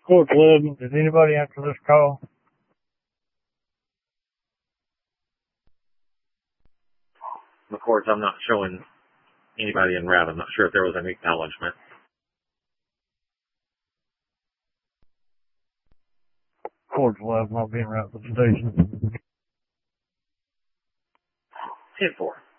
Court 11, did anybody answer this call? Of course, I'm not showing anybody en route. I'm not sure if there was any acknowledgement. Court 11, I'll be en route to the station. 10-4.